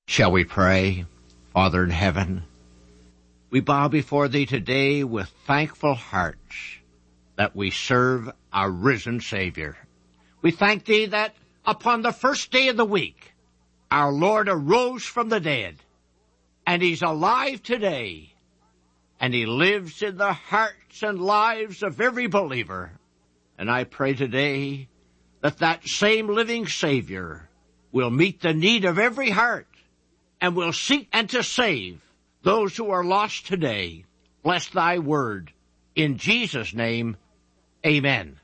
Shall we pray? Father in heaven, we bow before Thee today with thankful hearts that we serve our risen Savior. We thank Thee that upon the first day of the week, our Lord arose from the dead, and He's alive today, and He lives in the hearts and lives of every believer. And I pray today that that same living Savior will meet the need of every heart and will seek and to save those who are lost today. Bless Thy word. In Jesus' name, amen.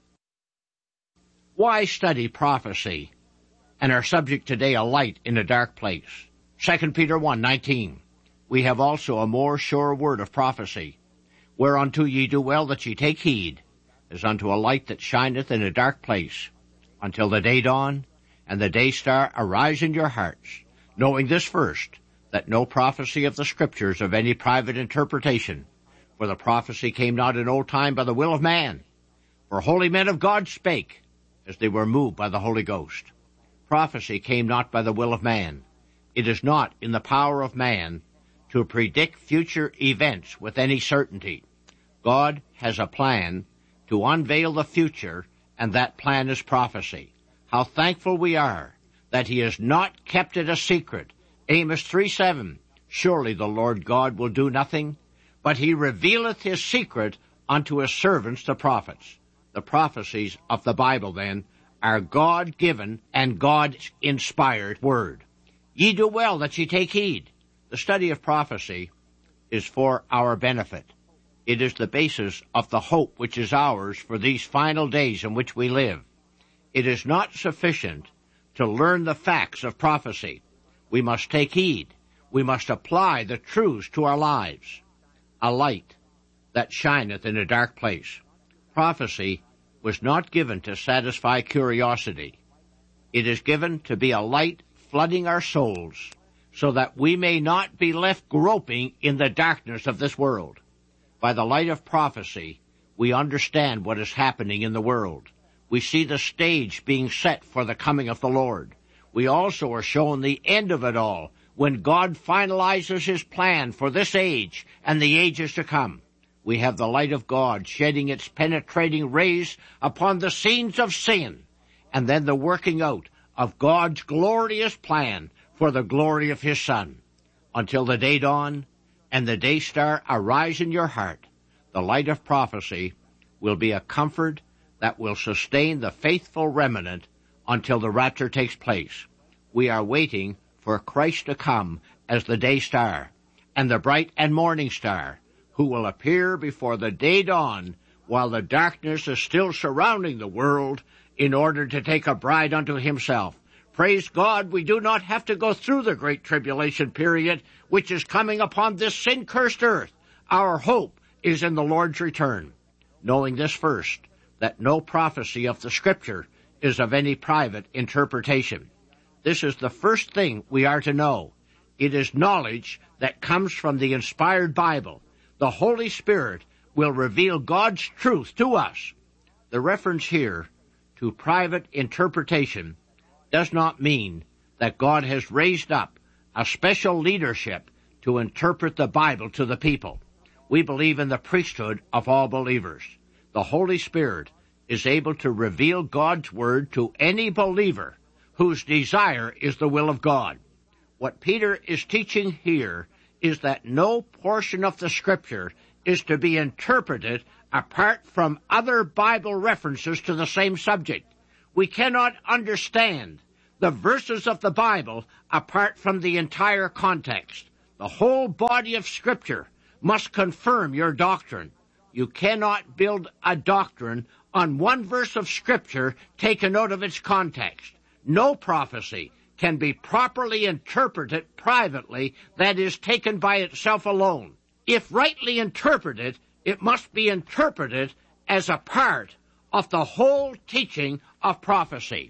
Why study prophecy? And our subject today, a light in a dark place. 2 Peter 1:19. We have also a more sure word of prophecy, whereunto ye do well that ye take heed, as unto a light that shineth in a dark place, until the day dawn, and the day star arise in your hearts, knowing this first, that no prophecy of the Scriptures of any private interpretation, for the prophecy came not in old time by the will of man, for holy men of God spake, as they were moved by the Holy Ghost. Prophecy came not by the will of man. It is not in the power of man to predict future events with any certainty. God has a plan to unveil the future, and that plan is prophecy. How thankful we are that He has not kept it a secret. Amos 3:7, surely the Lord God will do nothing, but He revealeth His secret unto His servants the prophets. The prophecies of the Bible, then, are God-given and God-inspired word. Ye do well that ye take heed. The study of prophecy is for our benefit. It is the basis of the hope which is ours for these final days in which we live. It is not sufficient to learn the facts of prophecy. We must take heed. We must apply the truths to our lives. A light that shineth in a dark place. Prophecy was not given to satisfy curiosity. It is given to be a light flooding our souls, so that we may not be left groping in the darkness of this world. By the light of prophecy, we understand what is happening in the world. We see the stage being set for the coming of the Lord. We also are shown the end of it all, when God finalizes His plan for this age and the ages to come. We have the light of God shedding its penetrating rays upon the scenes of sin, and then the working out of God's glorious plan for the glory of His Son. Until the day dawn and the day star arise in your heart, the light of prophecy will be a comfort that will sustain the faithful remnant until the rapture takes place. We are waiting for Christ to come as the day star and the bright and morning star, who will appear before the day dawn while the darkness is still surrounding the world, in order to take a bride unto Himself. Praise God, we do not have to go through the great tribulation period which is coming upon this sin-cursed earth. Our hope is in the Lord's return. Knowing this first, that no prophecy of the Scripture is of any private interpretation. This is the first thing we are to know. It is knowledge that comes from the inspired Bible. The Holy Spirit will reveal God's truth to us. The reference here to private interpretation does not mean that God has raised up a special leadership to interpret the Bible to the people. We believe in the priesthood of all believers. The Holy Spirit is able to reveal God's word to any believer whose desire is the will of God. What Peter is teaching here is that no portion of the Scripture is to be interpreted apart from other Bible references to the same subject. We cannot understand the verses of the Bible apart from the entire context. The whole body of Scripture must confirm your doctrine. You cannot build a doctrine on one verse of Scripture taken out of its context. No prophecy can be properly interpreted privately, that is, taken by itself alone. If rightly interpreted, it must be interpreted as a part of the whole teaching of prophecy.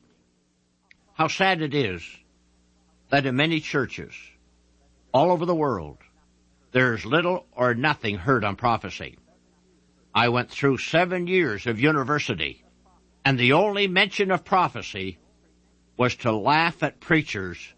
How sad it is that in many churches all over the world, there's little or nothing heard on prophecy. I went through 7 years of university, and the only mention of prophecy was to laugh at preachers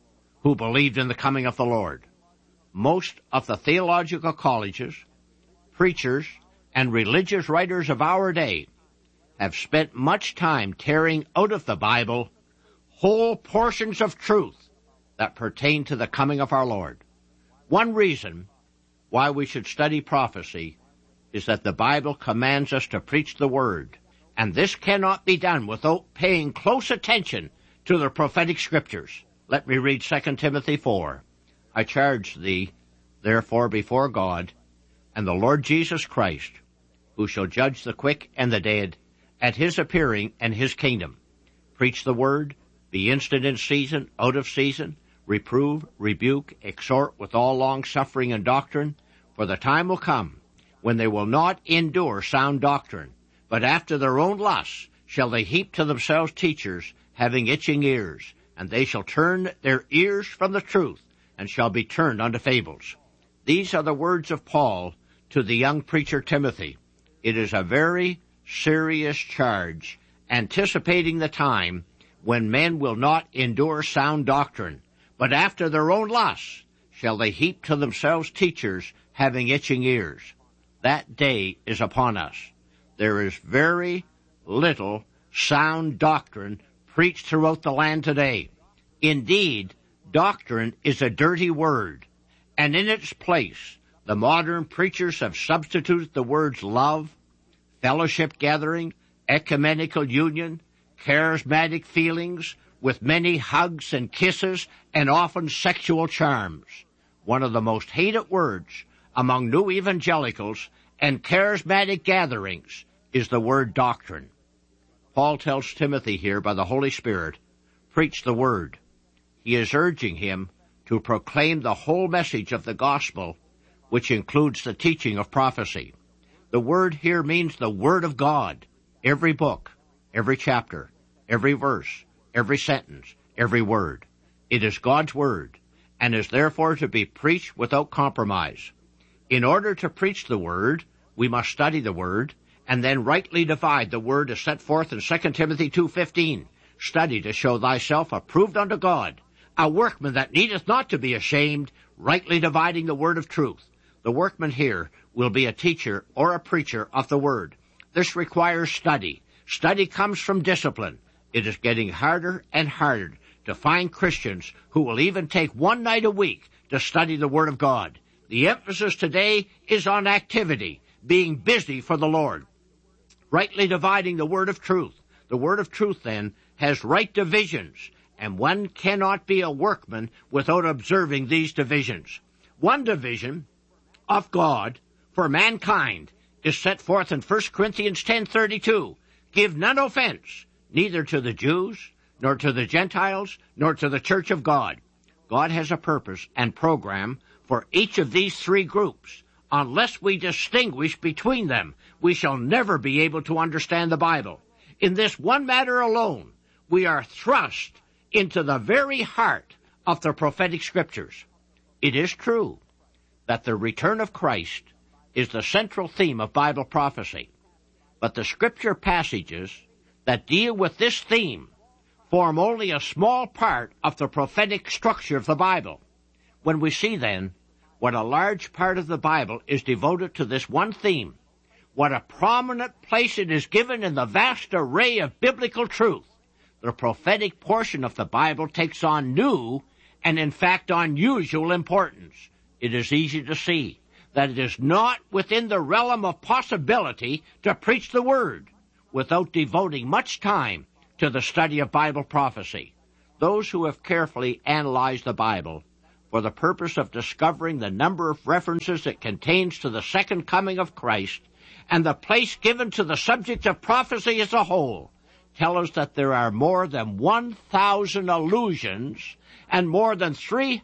who believed in the coming of the Lord. Most of the theological colleges, preachers, and religious writers of our day have spent much time tearing out of the Bible whole portions of truth that pertain to the coming of our Lord. One reason why we should study prophecy is that the Bible commands us to preach the Word, and this cannot be done without paying close attention to the prophetic Scriptures. Let me read 2 Timothy 4. I charge thee, therefore, before God and the Lord Jesus Christ, who shall judge the quick and the dead at his appearing and his kingdom. Preach the Word, be instant in season, out of season, reprove, rebuke, exhort with all long-suffering and doctrine, for the time will come when they will not endure sound doctrine, but after their own lusts shall they heap to themselves teachers having itching ears, and they shall turn their ears from the truth, and shall be turned unto fables. These are the words of Paul to the young preacher Timothy. It is a very serious charge, anticipating the time when men will not endure sound doctrine, but after their own lusts shall they heap to themselves teachers having itching ears. That day is upon us. There is very little sound doctrine preached throughout the land today. Indeed, doctrine is a dirty word, and in its place, the modern preachers have substituted the words love, fellowship gathering, ecumenical union, charismatic feelings, with many hugs and kisses and often sexual charms. One of the most hated words among new evangelicals and charismatic gatherings is the word doctrine. Paul tells Timothy here by the Holy Spirit, preach the Word. He is urging him to proclaim the whole message of the gospel, which includes the teaching of prophecy. The Word here means the Word of God, every book, every chapter, every verse, every sentence, every word. It is God's Word, and is therefore to be preached without compromise. In order to preach the Word, we must study the Word, and then rightly divide the Word as set forth in 2 Timothy 2:15. Study to show thyself approved unto God, a workman that needeth not to be ashamed, rightly dividing the Word of truth. The workman here will be a teacher or a preacher of the Word. This requires study. Study comes from discipline. It is getting harder and harder to find Christians who will even take one night a week to study the Word of God. The emphasis today is on activity, being busy for the Lord. Rightly dividing the Word of truth. The Word of truth, then, has right divisions, and one cannot be a workman without observing these divisions. One division of God for mankind is set forth in 1 Corinthians 10:32. Give none offense, neither to the Jews, nor to the Gentiles, nor to the church of God. God has a purpose and program for each of these three groups. Unless we distinguish between them, we shall never be able to understand the Bible. In this one matter alone, we are thrust into the very heart of the prophetic Scriptures. It is true that the return of Christ is the central theme of Bible prophecy, but the Scripture passages that deal with this theme form only a small part of the prophetic structure of the Bible. When we see, then, what a large part of the Bible is devoted to this one theme, what a prominent place it is given in the vast array of biblical truth, the prophetic portion of the Bible takes on new and, in fact, unusual importance. It is easy to see that it is not within the realm of possibility to preach the Word without devoting much time to the study of Bible prophecy. Those who have carefully analyzed the Bible for the purpose of discovering the number of references it contains to the second coming of Christ and the place given to the subject of prophecy as a whole, tell us that there are more than 1,000 allusions and more than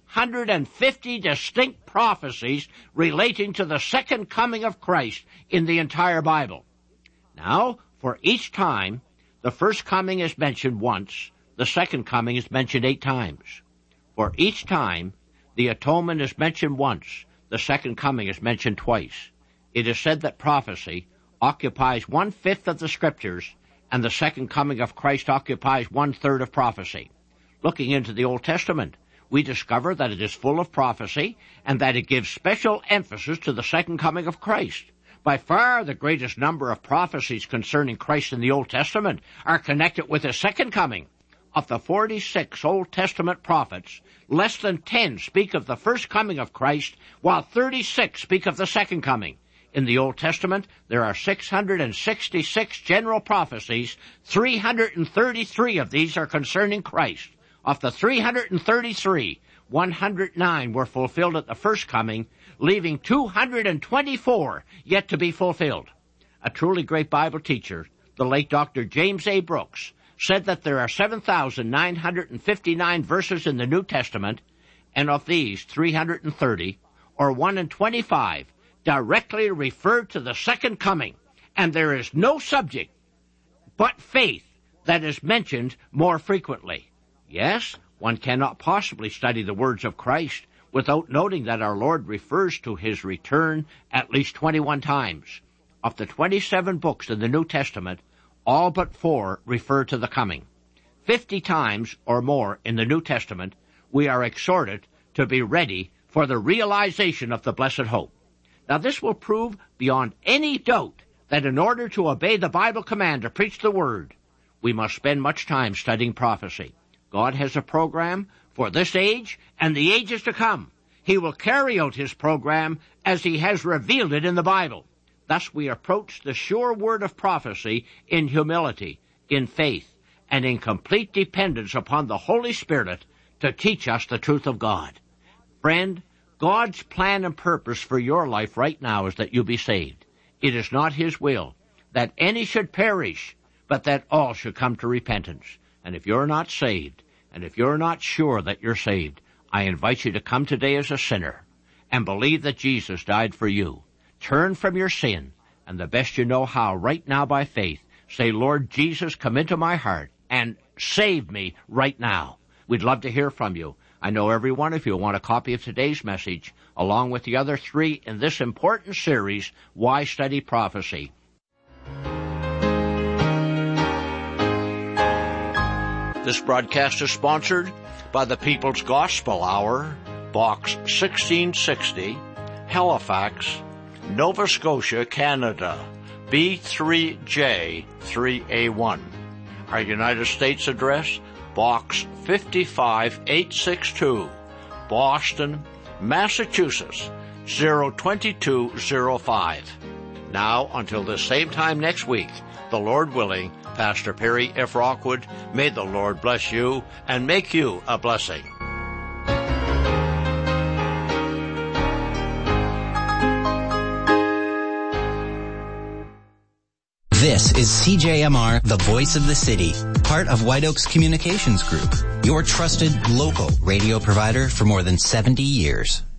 350 distinct prophecies relating to the second coming of Christ in the entire Bible. Now, for each time, the first coming is mentioned once, the second coming is mentioned 8 times. For each time, the atonement is mentioned once, the second coming is mentioned twice. It is said that prophecy occupies 1/5 of the Scriptures, and the second coming of Christ occupies 1/3 of prophecy. Looking into the Old Testament, we discover that it is full of prophecy and that it gives special emphasis to the second coming of Christ. By far the greatest number of prophecies concerning Christ in the Old Testament are connected with his second coming. Of the 46 Old Testament prophets, less than 10 speak of the first coming of Christ, while 36 speak of the second coming. In the Old Testament, there are 666 general prophecies. 333 of these are concerning Christ. Of the 333, 109 were fulfilled at the first coming, leaving 224 yet to be fulfilled. A truly great Bible teacher, the late Dr. James A. Brooks, said that there are 7,959 verses in the New Testament, and of these, 330, or 1 in 25, directly refer to the second coming, and there is no subject but faith that is mentioned more frequently. Yes, one cannot possibly study the words of Christ without noting that our Lord refers to his return at least 21 times. Of the 27 books in the New Testament, all but 4 refer to the coming. 50 times or more in the New Testament, we are exhorted to be ready for the realization of the blessed hope. Now this will prove beyond any doubt that in order to obey the Bible command to preach the Word, we must spend much time studying prophecy. God has a program for this age and the ages to come. He will carry out his program as he has revealed it in the Bible. Thus we approach the sure word of prophecy in humility, in faith, and in complete dependence upon the Holy Spirit to teach us the truth of God. Friend, God's plan and purpose for your life right now is that you be saved. It is not his will that any should perish, but that all should come to repentance. And if you're not saved, and if you're not sure that you're saved, I invite you to come today as a sinner and believe that Jesus died for you. Turn from your sin, and the best you know how, right now by faith, say, Lord Jesus, come into my heart and save me right now. We'd love to hear from you. I know every one of you want a copy of today's message, along with the other 3 in this important series, Why Study Prophecy? This broadcast is sponsored by the People's Gospel Hour, Box 1660, Halifax, Nova Scotia, Canada, B3J3A1. Our United States address, Box 55862, Boston, Massachusetts, 02205. Now, until the same time next week, the Lord willing, Pastor Perry F. Rockwood, may the Lord bless you and make you a blessing. This is CJMR, the voice of the city, part of White Oaks Communications Group, your trusted local radio provider for more than 70 years.